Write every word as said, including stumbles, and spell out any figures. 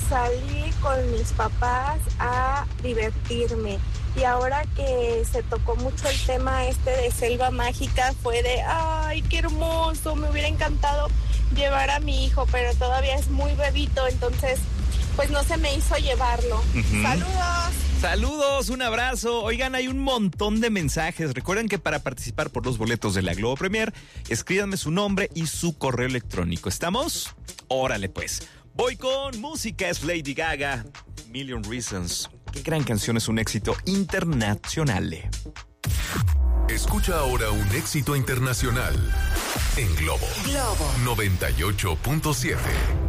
salí con mis papás a divertirme. Y ahora que se tocó mucho el tema este de Selva Mágica, fue de, ¡ay, qué hermoso! Me hubiera encantado llevar a mi hijo, pero todavía es muy bebito, entonces, pues no se me hizo llevarlo. Uh-huh. ¡Saludos! Saludos, un abrazo. Oigan, hay un montón de mensajes. Recuerden que para participar por los boletos de la Globo Premier, escríbanme su nombre y su correo electrónico. ¿Estamos? Órale pues. Voy con música, es Lady Gaga, Million Reasons. Qué gran canción, es un éxito internacional. Escucha ahora un éxito internacional en Globo. Globo noventa y ocho punto siete.